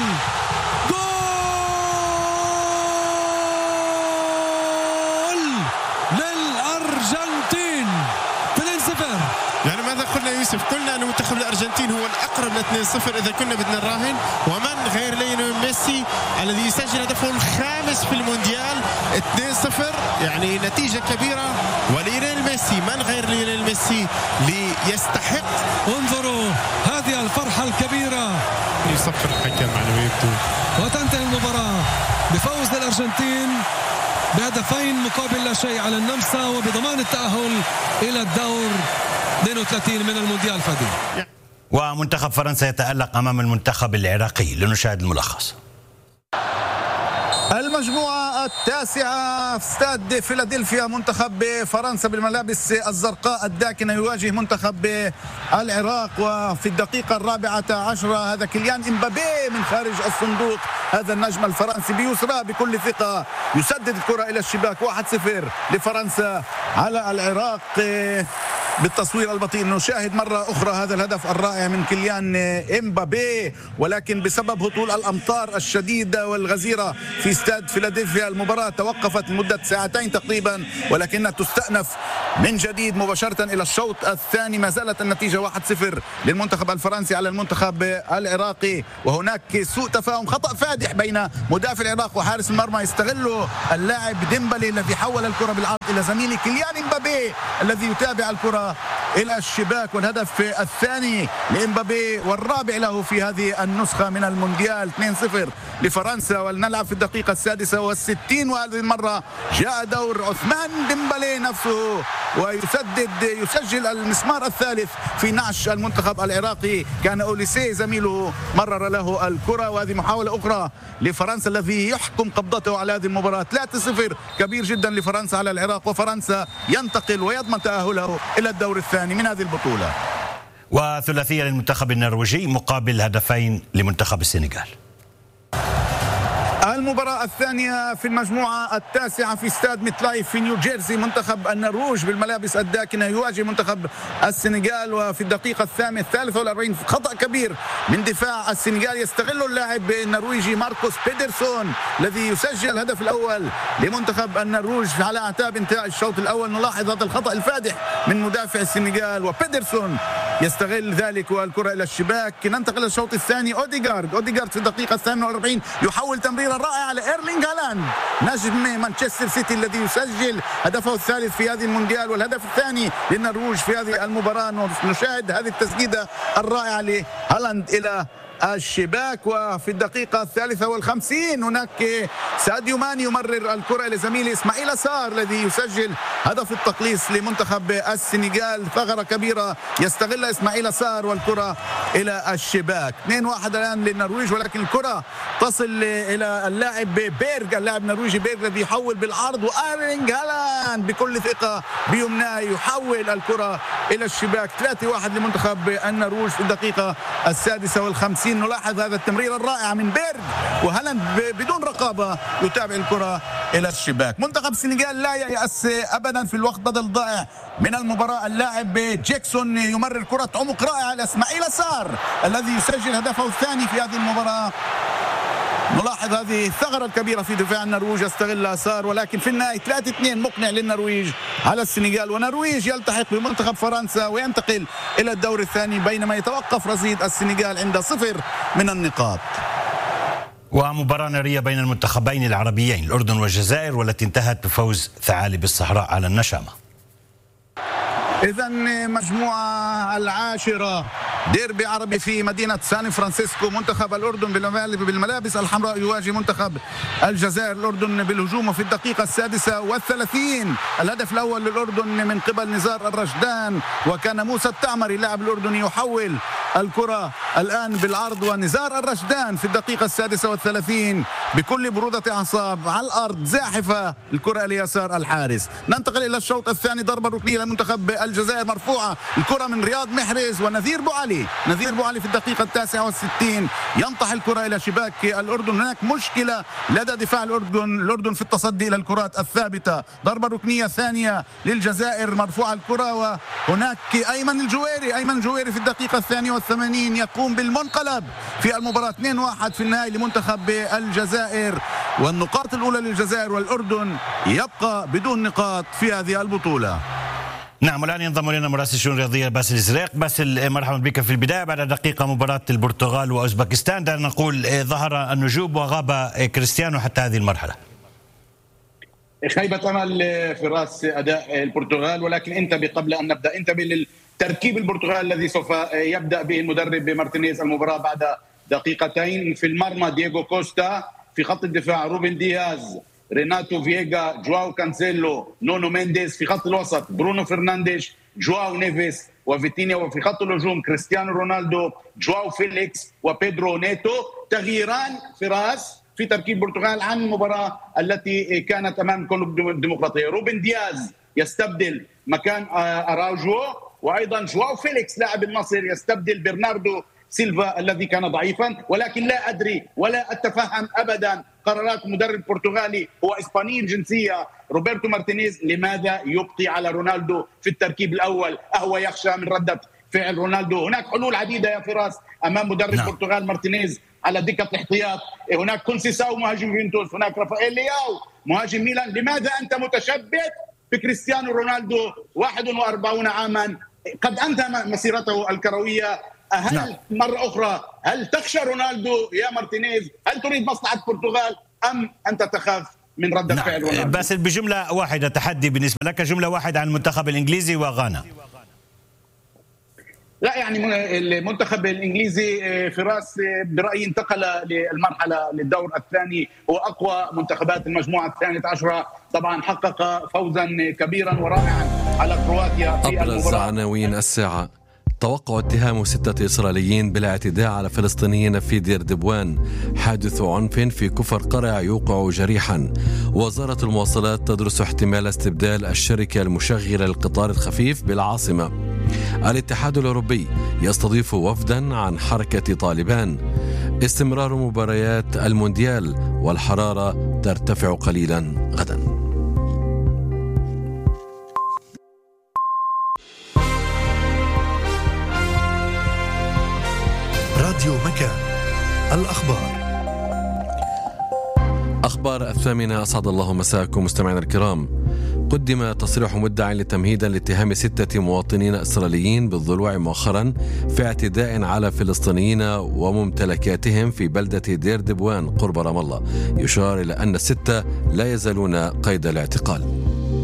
جول للأرجنتين اثنين صفر. يعني ماذا قلنا يوسف؟ قلنا أن منتخب الأرجنتين هو الأقرب ل اثنين صفر إذا كنا بدنا نراهن، ومن غير ليونيل ميسي الذي يسجل هدفه الخامس في المونديال. اثنين صفر يعني نتيجة كبيرة، وليونيل ميسي من غير ليونيل ميسي ليستحق. انظروا هذه الفرحة الكبيرة، يصفر الحكم على ما يبدو، وتنتهي المباراة بفوز الأرجنتين بهدفين مقابل لا شيء على النمسا وبضمان التأهل إلى الدور اثنين وثلاثين من المونديال. فادي. ومنتخب فرنسا يتألق أمام المنتخب العراقي. لنشاهد الملخص. المجموعة التاسعة في استاد فيلادلفيا، منتخب فرنسا بالملابس الزرقاء الداكنة يواجه منتخب العراق، وفي الدقيقة الرابعة عشرة هذا كيليان إمبابي من خارج الصندوق، هذا النجم الفرنسي بيسرى بكل ثقة يسدد الكرة إلى الشباك. واحد صفر لفرنسا على العراق بالتصوير البطيء. نشاهد مرة أخرى هذا الهدف الرائع من كيليان إمبابي، ولكن بسبب هطول الأمطار الشديدة والغزيرة في استاد فيلادلفيا المباراة توقفت لمدة ساعتين تقريبا، ولكنها تستأنف من جديد مباشرة إلى الشوط الثاني. ما زالت النتيجة واحد صفر للمنتخب الفرنسي على المنتخب العراقي، وهناك سوء تفاهم، خطأ فادح بين مدافع العراق وحارس المرمى يستغله اللاعب ديمبلي الذي حول الكرة بالعرض إلى زميله كيليان إمبابي الذي يتابع الكرة إلى الشباك، والهدف الثاني لإمبابي والرابع له في هذه النسخة من المونديال. اثنين صفر لفرنسا، ولنلعب في الدقيقة السادسة والستين، وهذه المرة جاء دور عثمان ديمبلي نفسه ويسدد يسجل المسمار الثالث في نعش المنتخب العراقي. كان أوليسي زميله مرر له الكرة، وهذه محاولة أخرى لفرنسا الذي يحكم قبضته على هذه المباراة. ثلاثة صفر كبير جدا لفرنسا على العراق، وفرنسا ينتقل ويضمن تأهله إلى الدور الثاني من هذه البطولة. وثلاثية للمنتخب النرويجي مقابل هدفين لمنتخب السنغال. المباراة الثانية في المجموعة التاسعة في استاد ميتلايف في نيوجيرسي، منتخب النرويج بالملابس الداكنة يواجه منتخب السنغال، وفي الدقيقة الثامنة الثالثة والأربعين خطأ كبير من دفاع السنغال يستغل اللاعب النرويجي ماركوس بيدرسون الذي يسجل الهدف الأول لمنتخب النرويج على أعتاب انتهاء الشوط الأول. نلاحظ هذا الخطأ الفادح من مدافع السنغال وبيدرسون يستغل ذلك والكرة إلى الشباك. ننتقل للشوط الثاني. أوديغارد أوديغارد في الدقيقة الثامنة والأربعين يحول تمريرة رائعة على إيرلينغ هالاند نجم مانشستر سيتي الذي يسجل هدفه الثالث في هذه المونديال والهدف الثاني للنرويج في هذه المباراة. نشاهد هذه التسديدة الرائعة لهالاند إلى الشباك. وفي الدقيقة الثالثة والخمسين هناك ساديو ماني يمرر الكرة إلى زميله إسماعيل سار الذي يسجل هدف التقليص لمنتخب السنغال. ثغرة كبيرة يستغل إسماعيل سار والكرة إلى الشباك. اثنين واحد الآن للنرويج، ولكن الكرة تصل إلى اللاعب بيرغ اللاعب النرويجي بيرغ الذي يحول بالعرض، وإيرلينغ هالاند بكل ثقة بيمناه يحول الكرة إلى الشباك. ثلاثة واحد لمنتخب النرويج في الدقيقة السادسة والخمسين. نلاحظ هذا التمرير الرائع من بيرغ، وهالاند بدون رقابة يتابع الكرة إلى الشباك. منتخب السنغال لا ييأس أبدا في الوقت بدل ضائع من المباراة. اللاعب جيكسون يمرر كرة عمق رائعة لإسماعيل سار الذي يسجل هدفه الثاني في هذه المباراة. نلاحظ هذه الثغرة الكبيرة في دفاع النرويج يستغلها سار، ولكن في النهاية ثلاثة اثنين مقنع للنرويج على السنغال، والنرويج يلتحق بمنتخب فرنسا وينتقل إلى الدور الثاني بينما يتوقف رصيد السنغال عند صفر من النقاط. ومباراة نارية بين المنتخبين العربيين الأردن والجزائر، والتي انتهت بفوز ثعالب الصحراء على النشامة. إذا مجموعة العاشرة ديربي عربي في مدينة سان فرانسيسكو. منتخب الأردن بالملابس الحمراء يواجه منتخب الجزائر. الأردن بالهجوم في الدقيقة السادسة والثلاثين الهدف الأول للأردن من قبل نزار الرشدان، وكان موسى التعمري اللاعب الأردني يحول الكرة الآن بالعرض، ونزار الرشدان في الدقيقة السادسة والثلاثين بكل برودة أعصاب على الأرض زاحفة الكرة ليسار الحارس. ننتقل إلى الشوط الثاني. ضربة ركنية لمنتخب الجزائر مرفوعة، الكرة من رياض محرز ونذير بوعلي. نذير بوعلي في الدقيقة التاسعة والستين ينطح الكرة إلى شباك الأردن. هناك مشكلة لدى دفاع الأردن الأردن في التصدي إلى الكرات الثابتة. ضربة ركنية ثانية للجزائر مرفوعة الكرة، وهناك أيمن الجويري أيمن الجويري في الدقيقة الثانية والثمانين يقوم بالمنقلب في المباراة. اثنين واحد في النهاية لمنتخب الجزائر، والنقاط الأولى للجزائر، والأردن يبقى بدون نقاط في هذه البطولة. نعم، والآن ينضم إلينا مراسل الشؤون الرياضية باسل الزريق. باسل، مرحبا بك. في البداية بعد دقيقة مباراة البرتغال وأوزبكستان، دعنا نقول ظهر النجوم وغاب كريستيانو حتى هذه المرحلة. خيبة أمل في رأس أداء البرتغال، ولكن انتبه قبل أن نبدأ، انتبه للتركيب البرتغال الذي سوف يبدأ به المدرب مارتينيز المباراة بعد دقيقتين. في المرمى دييغو كوستا، في خط الدفاع روبن دياز، ريناتو فييغا، جواو كانسيلو، نونو مينديز. في خط الوسط برونو فرنانديز، جواو نيفيس وفيتينيا. وفي خط الهجوم كريستيانو رونالدو، جواو فيليكس وبيدرو نيتو. تغييران فراس في تركيب البرتغال عن المباراة التي كانت أمام كونغو الديمقراطية. روبن دياز يستبدل مكان أراوجو، وأيضا جواو فيليكس لاعب النصر يستبدل برناردو سيلفا الذي كان ضعيفا. ولكن لا أدري ولا أتفهم أبدا قرارات مدرب البرتغالي، هو إسباني الجنسية روبرتو مارتينيز، لماذا يبقي على رونالدو في التركيب الأول؟ أهو يخشى من ردة فعل رونالدو؟ هناك حلول عديدة يا فراس أمام مدرب نعم. البرتغال مارتينيز على دكة الاحتياط. هناك كونسيساو مهاجم يوفنتوس، هناك رافائيل لياو مهاجم ميلان. لماذا أنت متشبث بكريستيانو رونالدو واحد وأربعين عاما قد أنتهى مسيرته الكروية؟ هل نعم. مرة أخرى هل تخشى رونالدو يا مارتينيز؟ هل تريد مصلحة البرتغال أم أنت تخاف من ردة نعم. فعل رونالدو؟ بس بجملة واحدة، تحدي بالنسبة لك، جملة واحدة عن المنتخب الإنجليزي وغانا. لا يعني المنتخب الإنجليزي فراس برأيي انتقل للمرحلة للدور الثاني، هو أقوى منتخبات المجموعة الثانية عشرة. طبعا حقق فوزا كبيرا ورائعا على كرواتيا في المباراة. أبرز عناوين الساعة: توقع اتهام ستة إسرائيليين بالاعتداء على فلسطينيين في دير دبوان، حادث عنف في كفر قرع يوقع جريحا، وزارة المواصلات تدرس احتمال استبدال الشركة المشغلة للقطار الخفيف بالعاصمة، الاتحاد الأوروبي يستضيف وفدا عن حركة طالبان، استمرار مباريات المونديال، والحرارة ترتفع قليلا غدا. راديو مكان، الأخبار. أخبار الثامنة، أسعد الله مساءكم مستمعينا الكرام. قدم تصريح مدعي تمهيدا لاتهام ستة مواطنين إسرائيليين بالضلوع مؤخرا في اعتداء على فلسطينيين وممتلكاتهم في بلدة دير دبوان قرب رام الله، يشار إلى أن الستة لا يزالون قيد الاعتقال.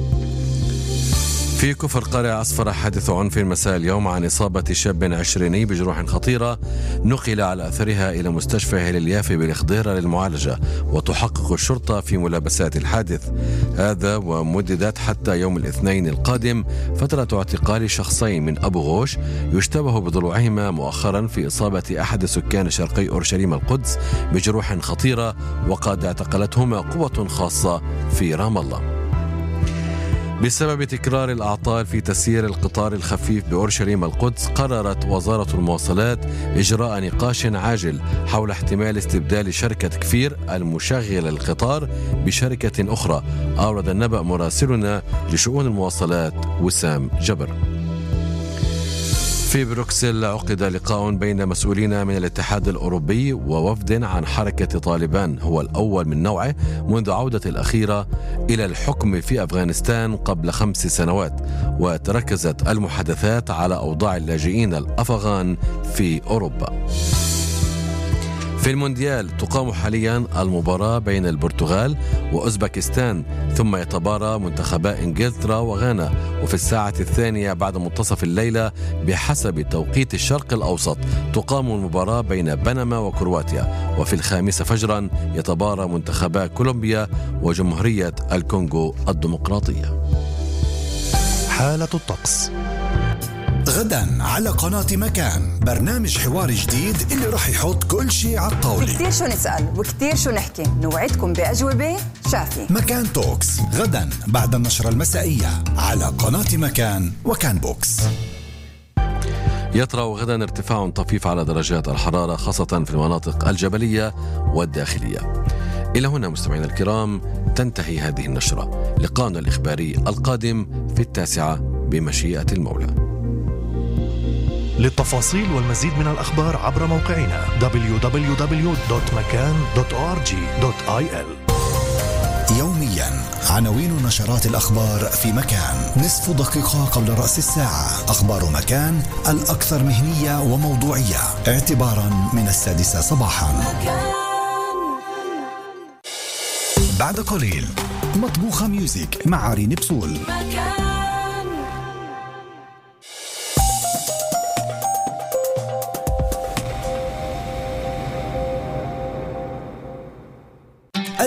في كفر قرع أسفر حادث عنف مساء اليوم عن إصابة شاب عشريني بجروح خطيرة، نقل على أثرها إلى مستشفى هيل اليافي بالخضيرة للمعالجة، وتحقق الشرطة في ملابسات الحادث هذا. ومددت حتى يوم الاثنين القادم فترة اعتقال شخصين من أبو غوش يشتبه بضلوعهما مؤخرا في إصابة أحد سكان شرقي أورشليم القدس بجروح خطيرة، وقد اعتقلتهما قوة خاصة في رام الله. بسبب تكرار الأعطال في تسيير القطار الخفيف بأورشليم القدس، قررت وزارة المواصلات إجراء نقاش عاجل حول احتمال استبدال شركة كفير المشغلة للقطار بشركة أخرى، أورد النبأ مراسلنا لشؤون المواصلات وسام جبر. في بروكسل عقد لقاء بين مسؤولين من الاتحاد الأوروبي ووفد عن حركة طالبان، هو الأول من نوعه منذ عودة الأخيرة إلى الحكم في أفغانستان قبل خمس سنوات، وتركزت المحادثات على أوضاع اللاجئين الأفغان في أوروبا. في المونديال تقام حاليا المباراة بين البرتغال وأوزبكستان، ثم يتبارى منتخبا إنجلترا وغانا، وفي الساعة الثانية بعد منتصف الليلة بحسب توقيت الشرق الأوسط تقام المباراة بين بنما وكرواتيا، وفي الخامسة فجرا يتبارى منتخبا كولومبيا وجمهورية الكونغو الديمقراطية. حالة الطقس غدا على قناة مكان، برنامج حواري جديد اللي راح يحط كل شيء على الطاولة. كتير شو نسأل وكتير شو نحكي، نوعدكم بأجوبة شافي. مكان توكس غدا بعد النشرة المسائية على قناة مكان وكان بوكس. يطرأ غدا ارتفاع طفيف على درجات الحرارة خاصة في المناطق الجبلية والداخلية. إلى هنا مستمعينا الكرام تنتهي هذه النشرة. لقاءنا الإخباري القادم في التاسعة بمشيئة المولى. للتفاصيل والمزيد من الأخبار عبر موقعنا دبليو دبليو دبليو دوت مكان دوت أو آر جي دوت آي إل. يوميا عناوين نشرات الأخبار في مكان، نصف دقيقة قبل رأس الساعة، أخبار مكان الأكثر مهنية وموضوعية اعتبارا من السادسة صباحا. بعد قليل مطبوخة ميوزك مع عرين بصول.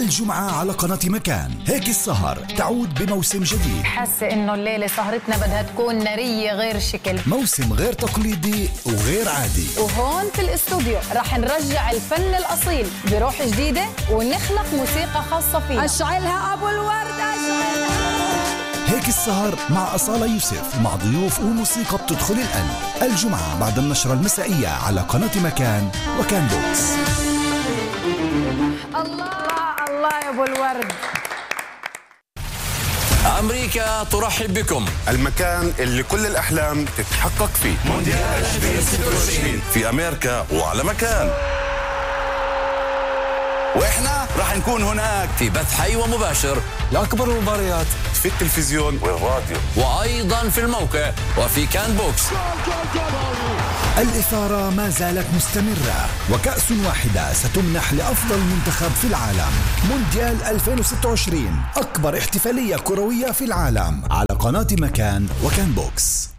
الجمعة على قناة مكان. هيك السهر تعود بموسم جديد. حاسة إنه الليلة سهرتنا بدها تكون نارية غير شكل، موسم غير تقليدي وغير عادي. وهون في الاستوديو رح نرجع الفن الأصيل بروح جديدة ونخلق موسيقى خاصة فينا. أشعلها أبو الورد أشعلها. هيك السهر مع أصالة يوسف مع ضيوف وموسيقى بتدخل القلب. الجمعة بعد النشرة المسائية على قناة مكان وكان بوكس. الله الله يا أبو الورد. أمريكا ترحب بكم، المكان اللي كل الأحلام تتحقق فيه. مونديال ألفين وستة وعشرين في أمريكا وعلى مكان، وإحنا راح نكون هناك في بث حي ومباشر لأكبر المباريات في التلفزيون والراديو، وأيضا في الموقع وفي كان بوكس. الإثارة ما زالت مستمرة، وكأس واحدة ستمنح لأفضل منتخب في العالم. مونديال ألفين وستة وعشرين أكبر احتفالية كروية في العالم على قناة مكان وكان بوكس.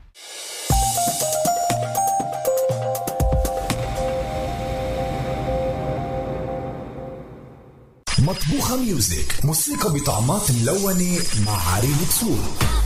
مطبوخة ميوزك، موسيقى بطعمات ملونة مع عريض سور.